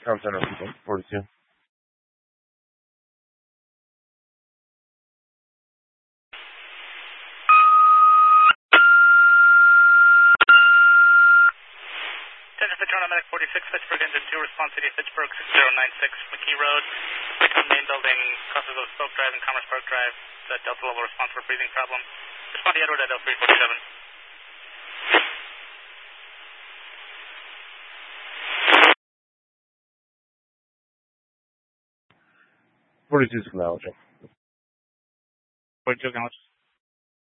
Com Center, 42. Medic 46, Fitchburg Engine 2, response City of Fitchburg 6096 McKee Road. Main building, crosses of Spoke Drive and Commerce Park Drive. The Delta level response for breathing problem. Respond to Edward at L347. 42 is acknowledging. 42 acknowledged.